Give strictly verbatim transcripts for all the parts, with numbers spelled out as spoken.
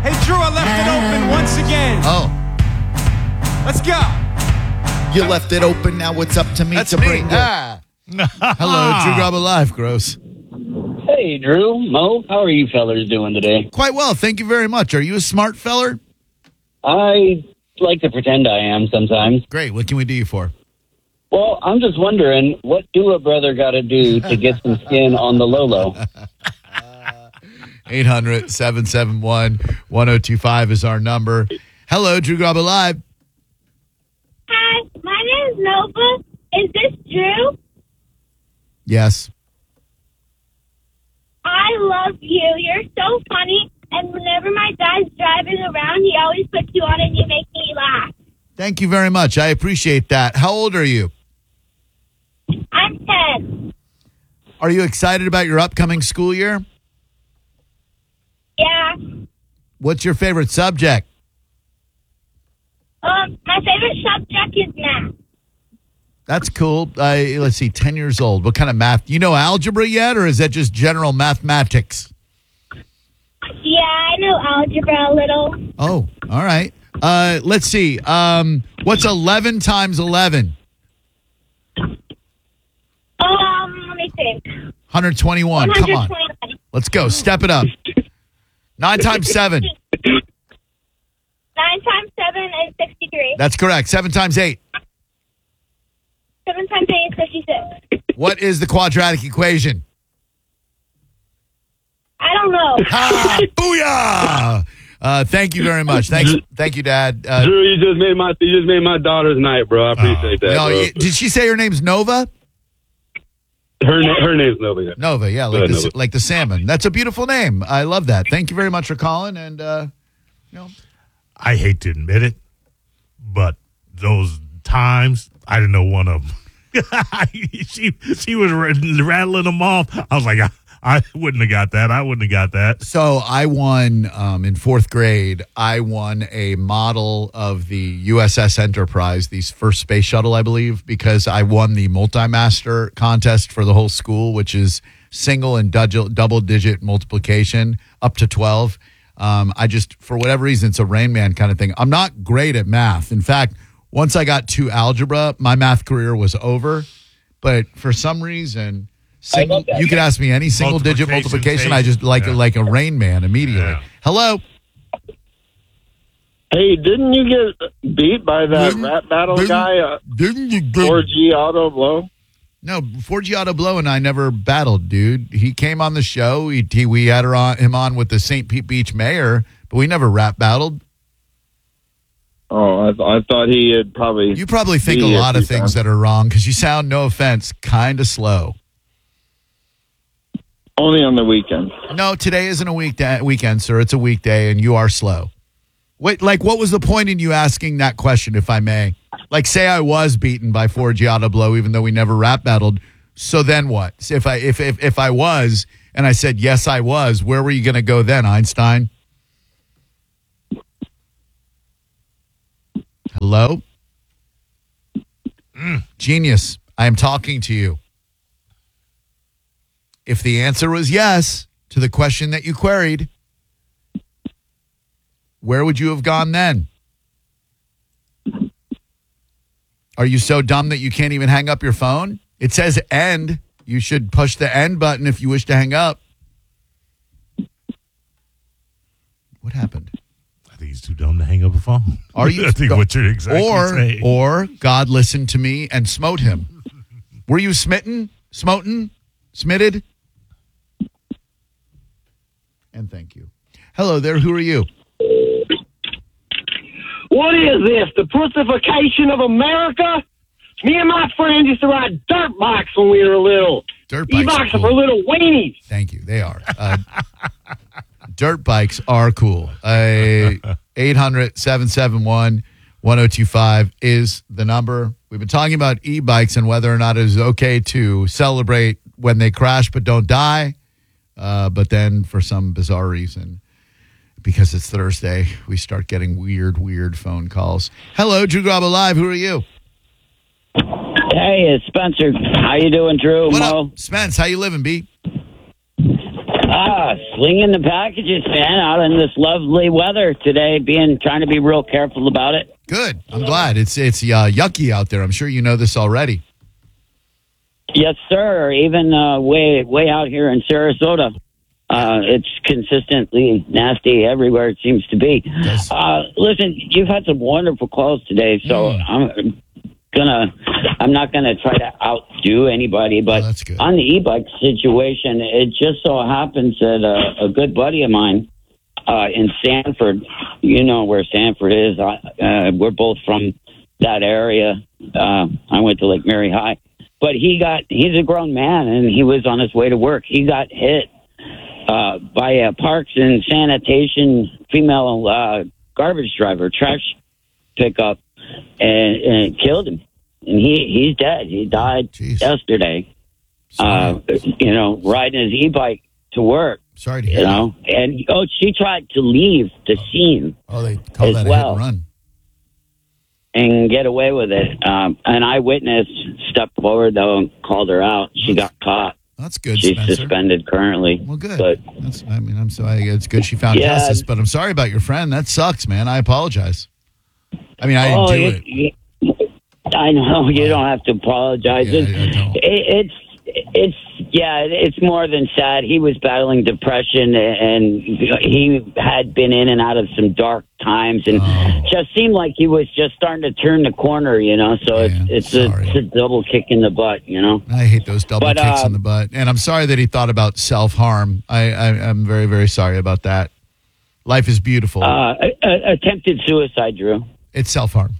Hey, Drew, I left it open once again. Oh. Let's go. You left it open. Now it's up to me That's to me. bring it. Ah. Hello, Drew Garabo Live, Gross. Hey, Drew, Mo, how are you fellers doing today? Quite well. Thank you very much. Are you a smart feller? I like to pretend I am sometimes. Great. What can we do you for? Well, I'm just wondering, what do a brother got to do to get some skin on the Lolo? eight hundred, seven seven one, one oh two five is our number. Hello, Drew Garabo Live. Hi, my name is Nova. Is this Drew? Yes. I love you. You're so funny. And whenever my dad's driving around, he always puts you on and you make me laugh. Thank you very much. I appreciate that. How old are you? I'm ten. Are you excited about your upcoming school year? Yeah. What's your favorite subject? Um, my favorite subject is math. That's cool. Uh, let's see, ten years old. What kind of math? You know algebra yet, or is that just general mathematics? Yeah, I know algebra a little. Oh, all right. Uh, let's see. Um, what's eleven times eleven? Um, let me think. one hundred twenty-one. Come on. Let's go. Step it up. nine times seven. Nine times seven is sixty-three. That's correct. seven times eight. Seven times eight is fifty-six. What is the quadratic equation? I don't know. Ha! Booyah! Uh, thank you very much. Thanks, thank you, Dad. Uh, Drew, you just made my you just made my daughter's night, bro. I appreciate that. no, bro. y- did she say her name's Nova? Her na- her name's Nova. Yeah. Nova, yeah, Go like ahead, the, Nova. like the salmon. That's a beautiful name. I love that. Thank you very much for calling. And uh, you know, I hate to admit it, but those times, I didn't know one of them. she she was rattling them off. I was like, I, I wouldn't have got that. I wouldn't have got that. so I won um, in fourth grade. I won a model of the U S S Enterprise, the first space shuttle, I believe, because I won the multi-master contest for the whole school, which is single and double, double digit multiplication up to twelve. Um, I just, for whatever reason, it's a Rain Man kind of thing. I'm not great at math. In fact, once I got to algebra, my math career was over. But for some reason, single, love that. you could ask me any single digit multiplication. I just like Yeah. like a Rain Man immediately. Yeah. Hello. Hey, didn't you get beat by that Didn't- rap battle didn't- guy, uh, Didn't you four G Auto Blow? No, four G Auto Blow and I never battled, dude. He came on the show. He, he we had her on, him on with the Saint Pete Beach mayor, but we never rap battled. Oh, I, th- I thought he had probably. You probably think a beat you lot a of few things times. that are wrong because you sound, no offense, kind of slow. Only on the weekends. No, today isn't a weekday, weekend, sir. It's a weekday, and you are slow. Wait, like, what was the point in you asking that question, if I may? Like, say I was beaten by four G Auto Blow, even though we never rap battled. So then what? So if I if if if I was, and I said yes, I was, where were you going to go then, Einstein? Hello, mm, genius. I am talking to you. If the answer was yes to the question that you queried, where would you have gone then? Are you so dumb that you can't even hang up your phone? It says end. You should push the end button if you wish to hang up. What happened? I think he's too dumb to hang up a phone. Are you? I think what you're exactly or, saying. Or God listened to me and smote him. Were you smitten? Smoten? Smitted? And thank you. Hello there. Who are you? What is this? The pussification of America? Me and my friends used to ride dirt bikes when we were little. Dirt bikes. E-bikes are are for cool. little weenies. Thank you. They are. Uh, dirt bikes are cool. Uh, eight hundred, seven seven one, one oh two five is the number. We've been talking about e-bikes and whether or not it is okay to celebrate when they crash but don't die. Uh, but then for some bizarre reason, because it's Thursday, we start getting weird, weird phone calls. Hello, Drew Garabo Live. Who are you? Hey, it's Spencer. How you doing, Drew? What Mo? up, Spence? How you living, B? Ah, slinging the packages, man, out in this lovely weather today, being trying to be real careful about it. Good. I'm glad. It's it's uh, yucky out there. I'm sure you know this already. Yes, sir. Even uh, way way out here in Sarasota, uh, it's consistently nasty everywhere. It seems to be. Yes. Uh, listen, you've had some wonderful calls today, so Mm. I'm gonna. I'm not gonna try to outdo anybody, but Oh, that's good. on the e-bike situation, it just so happens that uh, a good buddy of mine uh, in Sanford, you know where Sanford is. I, uh, we're both from that area. Uh, I went to Lake Mary High. But he got, he's a grown man, and he was on his way to work. He got hit uh, by a Parks and Sanitation female uh, garbage driver, trash pickup, and, and it killed him. And he, he's dead. He died Jeez. yesterday, uh, you know, riding his e-bike to work, Sorry to hear you know. And, oh, she tried to leave the scene that. Oh, they call as that a well. hit and run. and get away with it. Um, an eyewitness stepped forward, though, and called her out. She got caught. That's good, She's Spencer. suspended currently. Well, good. But That's, I mean, I'm sorry. It's good she found Yeah. justice, but I'm sorry about your friend. That sucks, man. I apologize. I mean, I didn't oh, do you, it. you- I know you don't have to apologize. Yeah, It- I don't. it- it's it's yeah, it's more than sad. He was battling depression, and he had been in and out of some dark times, and Oh. just seemed like he was just starting to turn the corner. You know, so Yeah, it's it's a, sorry. it's a double kick in the butt. You know. I hate those double But, kicks uh, in the butt. And I'm sorry that he thought about self-harm. I, I, I'm very, very sorry about that. Life is beautiful. Uh, a- a- attempted suicide, Drew. It's self-harm.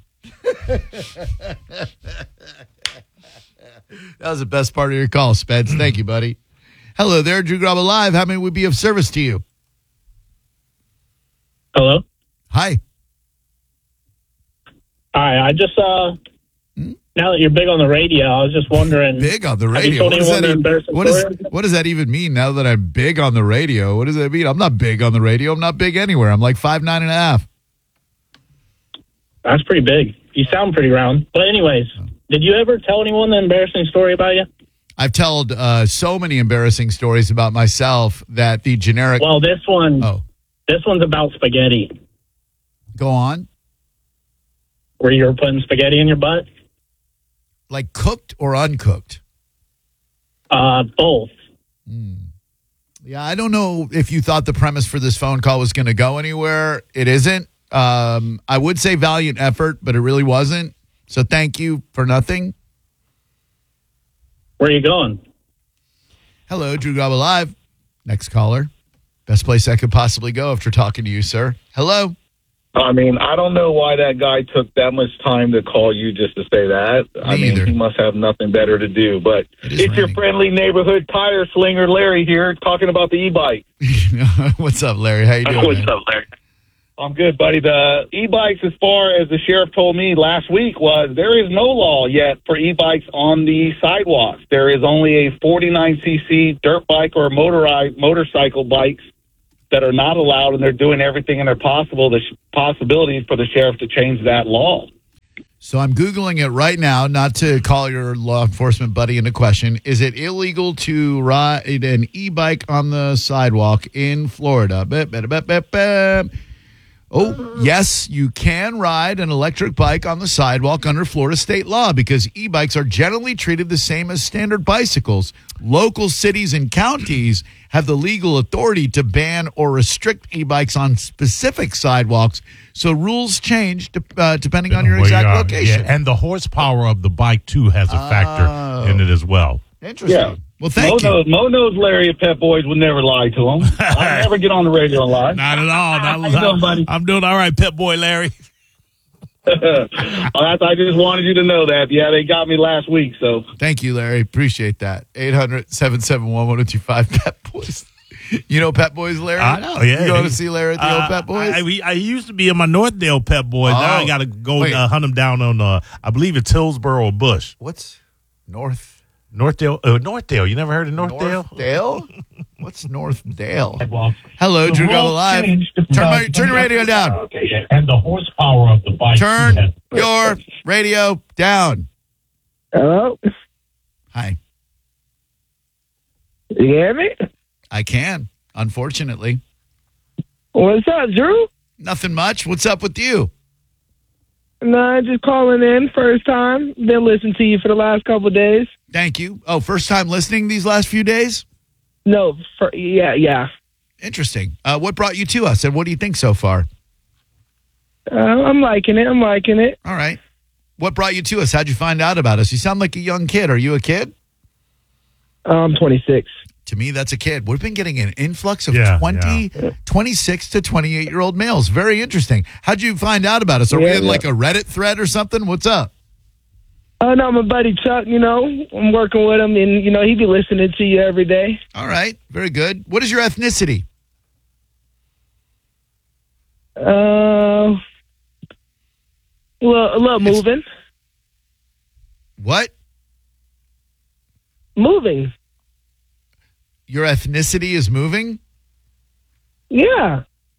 That was the best part of your call, Spence. Thank you, buddy. Hello there, Drew Graba Live. How may we be of service to you? Hello. Hi. Hi. I just uh, Hmm? now that you're big on the radio, I was just wondering. Big on the Have you radio. told What does, anyone that the even, embarrassing what, is, story? what does that even mean now that I'm big on the radio? What does that mean? I'm not big on the radio. I'm not big anywhere. I'm like five nine and a half. That's pretty big. You sound pretty round. But anyways, did you ever tell anyone the embarrassing story about you? I've told uh, so many embarrassing stories about myself that the generic. Well, this one, oh, this one's about spaghetti. go on. Where you were putting spaghetti in your butt? Like cooked or uncooked? Uh, both. Yeah, I don't know if you thought the premise for this phone call was going to go anywhere. It isn't. Um, I would say valiant effort, but it really wasn't. So thank you for nothing. Where are you going? Hello, Drew Graba Live. Next caller. Best place I could possibly go after talking to you, sir. Hello. I mean, I don't know why that guy took that much time to call you just to say that. I mean, either. he must have nothing better to do. But It is it's your raining. friendly neighborhood tire slinger, Larry, here, talking about the e-bike. What's up, Larry? How you doing? man? up, Larry? I'm good, buddy. The e-bikes, as far as the sheriff told me last week, was there is no law yet for e-bikes on the sidewalks. There is only a forty-nine c c dirt bike or motorized motorcycle bikes that are not allowed, and they're doing everything in their possible the sh- possibilities for the sheriff to change that law. So I'm Googling it right now, not to call your law enforcement buddy into question. Is it illegal to ride an e-bike on the sidewalk in Florida? Bip, bip, bip, bip, bip. Oh, yes, you can ride an electric bike on the sidewalk under Florida state law because e-bikes are generally treated the same as standard bicycles. Local cities and counties have the legal authority to ban or restrict e-bikes on specific sidewalks. So rules change de- uh, depending on your Well, exact yeah, location. yeah, and the horsepower of the bike, too, has a factor Oh. in it as well. Interesting. Yeah. Well, thank Mo you. knows, Mo knows Larry at Pet Boys would never lie to him. I'll never get on the radio and lie. Not at all. Not, How you doing, buddy? I'm doing all right, Pet Boy Larry. Well, that's, I just wanted you to know that. Yeah, they got me last week, so. Thank you, Larry. Appreciate that. eight hundred, seven seven one, one oh two five Pet Boys. You know Pet Boys, Larry? I know, yeah. You going to see Larry at the Uh, old Pet Boys? I, I, I used to be in my Northdale Pet Boys. Now I Oh. got to go Wait. uh, hunt them down on, uh, I believe it's Hillsboro or Bush. What's North? Northdale. Uh, Northdale. You never heard of Northdale? Northdale? What's Northdale? Hello, Drew Graba Live. Turn, my, turn your radio down. And the horsepower of the bike. Turn your radio down. Hello? Hi. You hear me? I can. unfortunately. What's up, Drew? Nothing much. What's up with you? Nah, just calling in. First time. Been listening to you for the last couple of days. Thank you. Oh, first time listening these last few days? No, for, yeah, yeah. Interesting. Uh, what brought you to us, and what do you think so far? Uh, I'm liking it. I'm liking it. All right. What brought you to us? How'd you find out about us? You sound like a young kid. Are you a kid? I'm twenty-six. To me, that's a kid. We've been getting an influx of Yeah, twenty, yeah. twenty-six to twenty-eight-year-old males. Very interesting. How'd you find out about us? Are we Yeah, in yeah. like a Reddit thread or something? What's up? Oh, no, my buddy Chuck, you know, I'm working with him, and, you know, he be listening to you every day. All right. Very good. What is your ethnicity? Uh, a little, a little moving. What? Moving. Your ethnicity is moving? Yeah.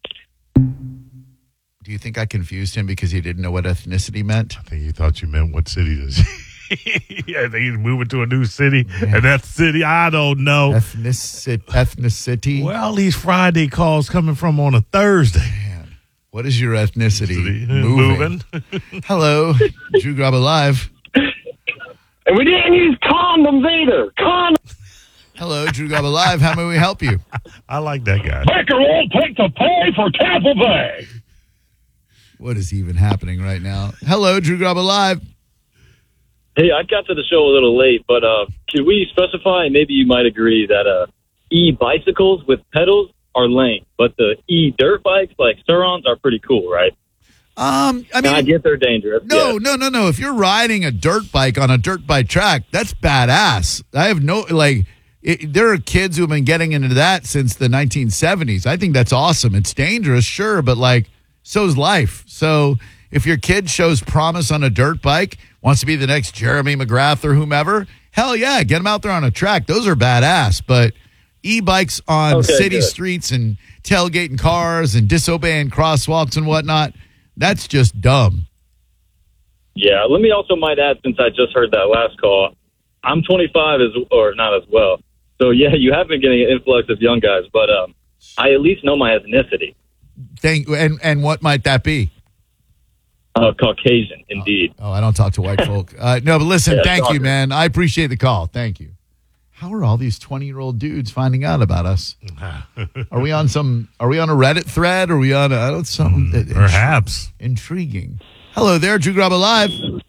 Do you think I confused him because he didn't know what ethnicity meant? I think he thought you meant what city does. Yeah, I think he's moving to a new city, and that city, I don't know. Ethnicity. Ethnicity. Well, these Friday calls coming from on a Thursday. Man, what is your ethnicity? City, Moving. moving. Hello, Drew Grab Alive. And we didn't use condoms either. Condoms. Hello, Drew Grab Alive. How may we help you? I like that guy. Baker won't take the pay for Tampa Bay. What is even happening right now? Hello, Drew Grab Alive. Hey, I got to the show a little late, but uh, could we specify, maybe you might agree, that uh, e-bicycles with pedals are lame, but the e-dirt bikes like Surons are pretty cool, right? Um, I mean, I get they're dangerous. No, yeah. no, no, no. If you're riding a dirt bike on a dirt bike track, that's badass. I have no, like, it, there are kids who have been getting into that since the nineteen seventies. I think that's awesome. It's dangerous, sure, but, like, so's life. So if your kid shows promise on a dirt bike, wants to be the next Jeremy McGrath or whomever, hell yeah, get them out there on a track. Those are badass. But e-bikes on Okay, city good. streets and tailgating cars and disobeying crosswalks and whatnot, that's just dumb. Yeah, let me also might add, since I just heard that last call, I'm twenty-five, as or not as well. So, yeah, you have been getting an influx of young guys, but um, I at least know my ethnicity. Thank and and what might that be? Uh, Caucasian, indeed. Oh, I don't talk to white folk. Uh, no, but listen, Yeah, thank you, talk- man. I appreciate the call. Thank you. How are all these twenty-year-old dudes finding out about us? Are we on some? Are we on a Reddit thread? Are we on a, I don't something that- Perhaps. intriguing? Hello there, Drew Grab Alive.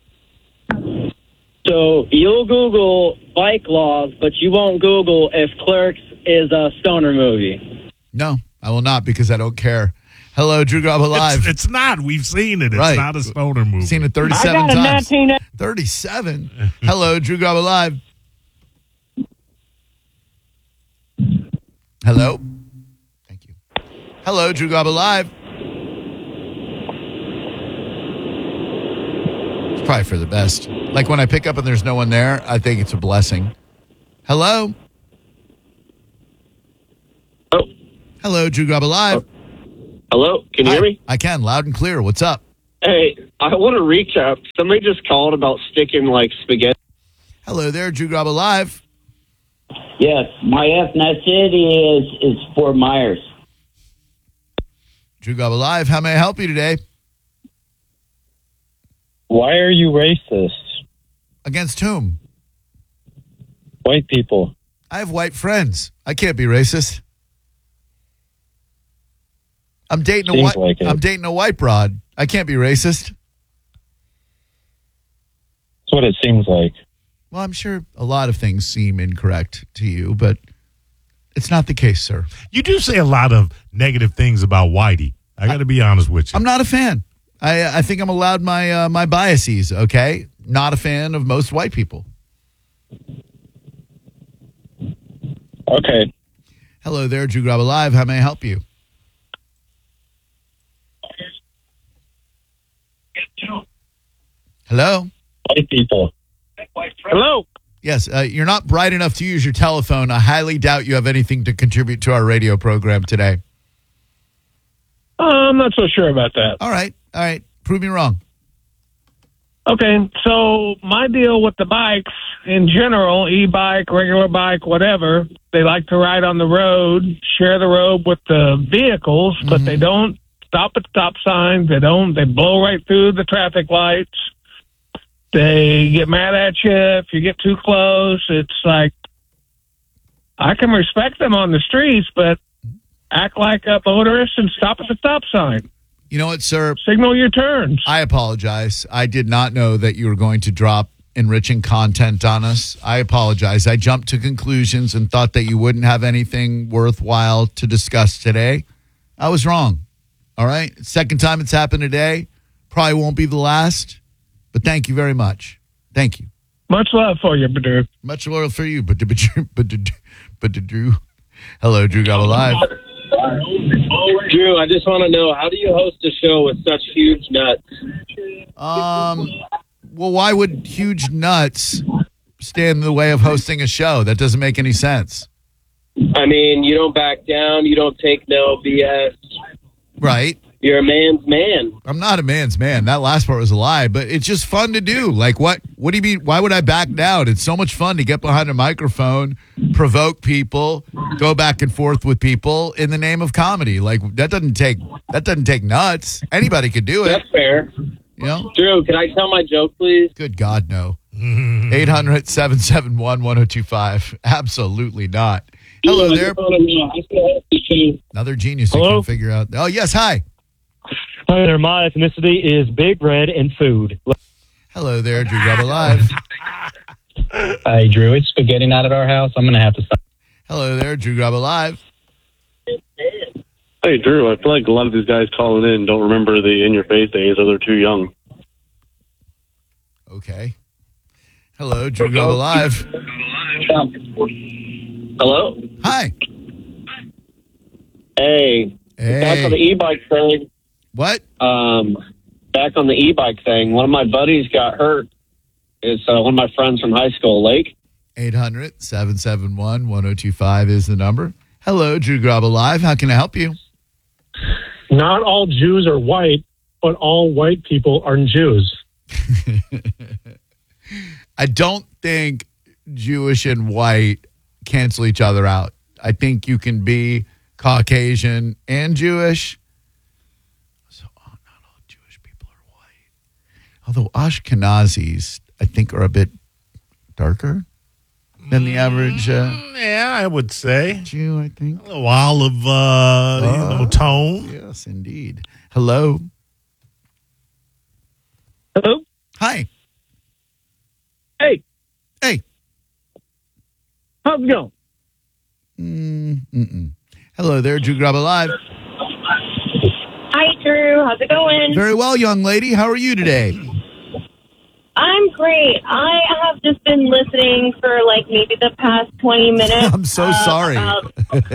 So you'll Google bike laws, but you won't Google if Clerks is a stoner movie. No, I will not because I don't care. Hello, Drew Grab Alive. It's, it's not. We've seen it. It's Right. not a stoner movie. Seen it thirty-seven I got a times. nineteen thirty-seven. Hello, Drew Grab Alive. Hello. Thank you. Hello, Drew Grab Alive. It's probably for the best. Like when I pick up and there's no one there, I think it's a blessing. Hello. Oh. Hello, Drew Grab Alive. Hello, can you hear me? I can, loud and clear. What's up? Hey, I want to recap. Somebody just called about sticking like spaghetti. Hello there, Drew Grab Alive. Yes, my ethnicity is, is Fort Myers. Drew Grab Alive, how may I help you today? Why are you racist? Against whom? White people. I have white friends. I can't be racist. I'm dating a Seems white. like it. I'm dating a white broad. I can't be racist. That's what it seems like. Well, I'm sure a lot of things seem incorrect to you, but it's not the case, sir. You do say a lot of negative things about Whitey. I got to be honest with you. I'm not a fan. I I think I'm allowed my uh, my biases. Okay, not a fan of most white people. Okay. Hello there, Drew Grab Alive. How may I help you? Hello. White people. Hello. Yes, uh, you're not bright enough to use your telephone. I highly doubt you have anything to contribute to our radio program today. Uh, I'm not so sure about that. All right, all right. Prove me wrong. Okay, so my deal with the bikes in general, e-bike, regular bike, whatever, they like to ride on the road, share the road with the vehicles, but they don't stop at stop signs. They don't. They blow right through the traffic lights. They get mad at you if you get too close. It's like, I can respect them on the streets, but act like a motorist and stop at the stop sign. You know what, sir? Signal your turns. I apologize. I did not know that you were going to drop enriching content on us. I apologize. I jumped to conclusions and thought that you wouldn't have anything worthwhile to discuss today. I was wrong. All right? Second time it's happened today. Probably won't be the last. But thank you very much. Thank you. Much love for you, Drew. Much love for you, but but but but Drew. Hello, Drew Got Alive. Drew, I just want to know, how do you host a show with such huge nuts? Um, well, why would huge nuts stand in the way of hosting a show? That doesn't make any sense. I mean, you don't back down. You don't take no B S. Right. You're a man's man. I'm not a man's man. That last part was a lie, but it's just fun to do. Like, what What do you mean? Why would I back down? It's so much fun to get behind a microphone, provoke people, go back and forth with people in the name of comedy. Like, that doesn't take that doesn't take nuts. Anybody could do it. That's fair. You know? Drew, can I tell my joke, please? Good God, no. eight hundred, seven seven one, one oh two five. Absolutely not. Hello there. Another genius who Hello? can figure out. Oh, yes. Hi. Hi there. My ethnicity is big red and food. Hello there, Drew Got Alive. Hey, Drew, it's spaghetti night at our house. I'm going to have to stop. Hello there, Drew Got Alive. Hey, Drew, I feel like a lot of these guys calling in don't remember the in-your-face days, or they're too young. Okay. Hello, Drew Got Alive. Hello? Hi. Hey. Hey. Back on the e-bike thing. What? Um, back on the e-bike thing. One of my buddies got hurt. It's uh, one of my friends from high school, Lake. eight hundred, seven seven one, one oh two five is the number. Hello, Drew Got Alive. How can I help you? Not all Jews are white, but all white people are Jews. I don't think Jewish and white cancel each other out. I think you can be Caucasian and Jewish. So, oh, not all Jewish people are white. Although Ashkenazis, I think, are a bit darker than the average uh, Yeah, I would say. Jew, I think. A little olive, uh, you know, tone. Yes, indeed. Hello. Hello? Hi. Hey. Hey. How's it going? Mm-mm. Hello there, Drew Got Alive. Hi, Drew. How's it going? Very well, young lady. How are you today? I'm great. I have just been listening for like maybe the past twenty minutes. I'm so uh, sorry. about-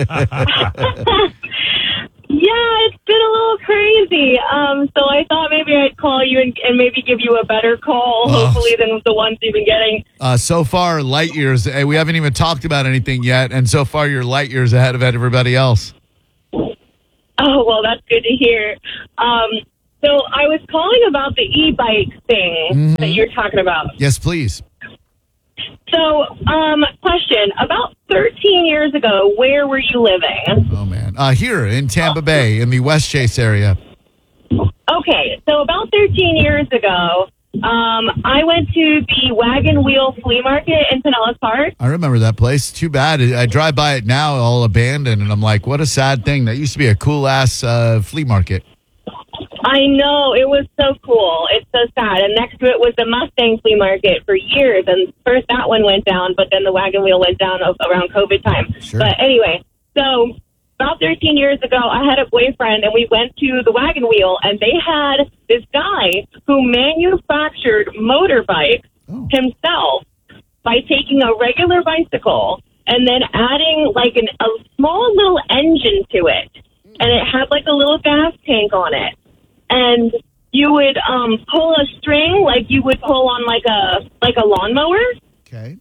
Yeah, it's been a little crazy. Um, so I thought maybe I'd call you and, and maybe give you a better call, Oh. hopefully, than the ones you've been getting. Uh, so far, light years. eh, We haven't even talked about anything yet, and so far, you're light years ahead of everybody else. Oh, well, that's good to hear. Um, so I was calling about the e-bike thing Mhm. that you're talking about. Yes, please. So, um, question, about thirteen years ago, where were you living? Oh, man. Uh, here in Tampa Bay, in the West Chase area. Okay, so about thirteen years ago, um, I went to the Wagon Wheel Flea Market in Pinellas Park. I remember that place. Too bad. I I drive by it now, all abandoned, and I'm like, what a sad thing. That used to be a cool-ass uh, flea market. I know, it was so cool. It's so sad. And next to it was the Mustang Flea Market for years. And first that one went down, but then the Wagon Wheel went down o- around COVID time. Sure. But anyway, so about thirteen years ago, I had a boyfriend, and we went to the Wagon Wheel, and they had this guy who manufactured motorbikes himself by taking a regular bicycle and then adding like an, a small little engine to it. And it had like a little gas tank on it. And you would um, pull a string like you would pull on like a like a lawnmower. Okay.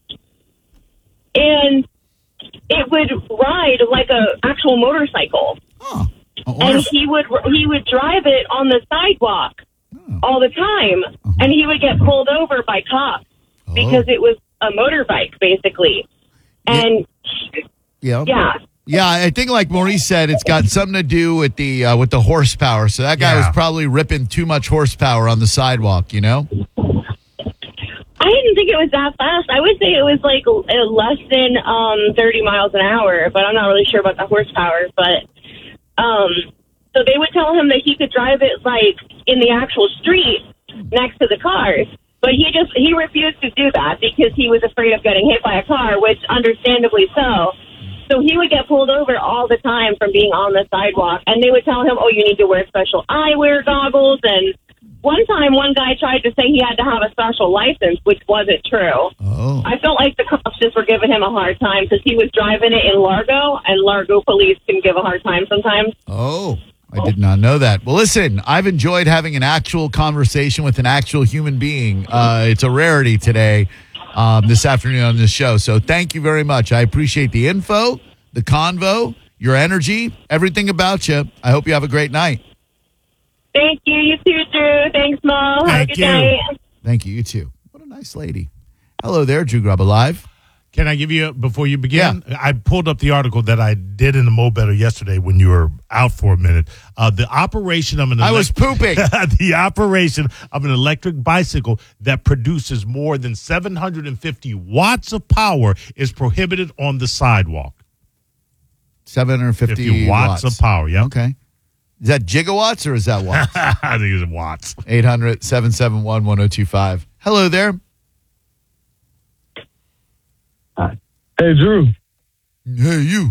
And it would ride like a actual motorcycle. Oh, and he would he would drive it on the sidewalk all the time. Uh-huh. And he would get pulled over by cops because Oh. it was a motorbike, basically. And Yeah. yeah. Yeah, I think like Maurice said, it's got something to do with the uh, with the horsepower. So that guy Yeah. was probably ripping too much horsepower on the sidewalk, you know? I didn't think it was that fast. I would say it was like uh, less than um, thirty miles an hour, but I'm not really sure about the horsepower. But um, so they would tell him that he could drive it like in the actual street next to the cars. But he just, he refused to do that because he was afraid of getting hit by a car, which understandably so. So he would get pulled over all the time from being on the sidewalk. And they would tell him, oh, you need to wear special eyewear goggles. And one time, one guy tried to say he had to have a special license, which wasn't true. Oh. I felt like the cops just were giving him a hard time because he was driving it in Largo, and Largo police can give a hard time sometimes. Oh, I did not know that. Well, listen, I've enjoyed having an actual conversation with an actual human being. Uh, it's a rarity today, um, this afternoon on this show. So thank you very much. I appreciate the info, the convo, your energy, everything about you. I hope you have a great night. Thank you. You too, Drew. Thanks, Mo. Have a Thank good you. night. Thank you. You too. What a nice lady. Hello there, Drew Grub Alive. Can I give you, before you begin? Yeah. I pulled up the article that I did in the Mo Better yesterday when you were out for a minute. Uh, the operation of an I was pooping. the operation of an electric bicycle that produces more than seven hundred fifty watts of power is prohibited on the sidewalk. seven hundred fifty fifty watts, watts of power, yeah. Okay. Is that gigawatts or is that watts? I think it's watts. eight hundred, seven seven one, one oh two five. Hello there. Hey, Drew. Hey, you.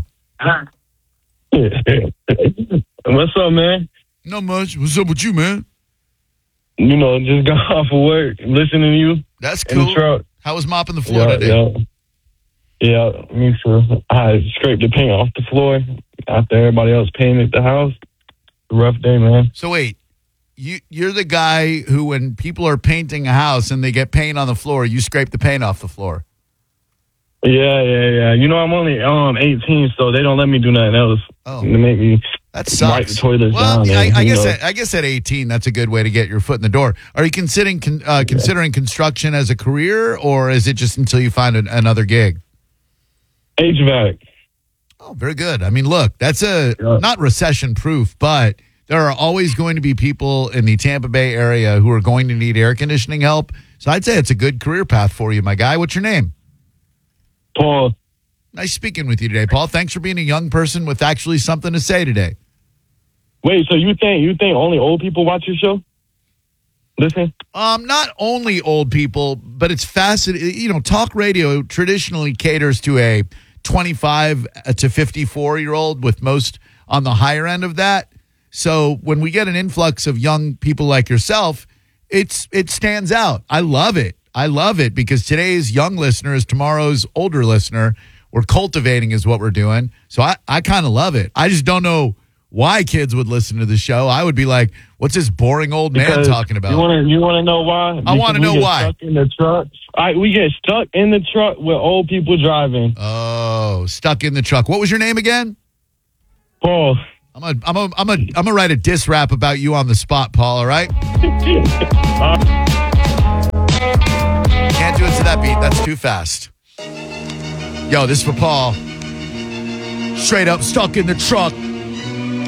What's up, man? Not much. What's up with you, man? You know, just got off of work, listening to you. That's in cool. the truck. How was mopping the floor Yeah, today? yeah. Yeah, me too. I scraped the paint off the floor after everybody else painted the house. Rough day, man. So wait, you you're the guy who, when people are painting a house and they get paint on the floor, you scrape the paint off the floor. Yeah, yeah, yeah. You know, I'm only um eighteen, so they don't let me do nothing else. Oh, to make me that wipe sucks. the toilets Well, down. I, and, I you guess know. at, I guess at eighteen, that's a good way to get your foot in the door. Are you considering con, uh, considering construction as a career, or is it just until you find an, another gig? H V A C. Oh, very good. I mean, look, that's a not recession proof, but there are always going to be people in the Tampa Bay area who are going to need air conditioning help. So I'd say it's a good career path for you, my guy. What's your name? Paul. Nice speaking with you today, Paul. Thanks for being a young person with actually something to say today. Wait, so you think you think only old people watch your show? Listen. Um, not only old people, but it's fascinating. You know, talk radio traditionally caters to a twenty-five to fifty-four year old, with most on the higher end of that. So when we get an influx of young people like yourself, it's it stands out. I love it. I love it because today's young listener is tomorrow's older listener. We're cultivating is what we're doing. So I, I kind of love it. I just don't know why kids would listen to the show. I would be like, what's this boring old man Because talking about? You want to you want to know why? I want to Because know we get why. Stuck in the truck. All right, we get stuck in the truck with old people driving. Oh, stuck in the truck. What was your name again? Paul. I'm a, I'm a, I'm a, I'm gonna write a diss rap about you on the spot, Paul. All right? Can't do it to that beat. That's too fast. Yo, this is for Paul. Straight up stuck in the truck.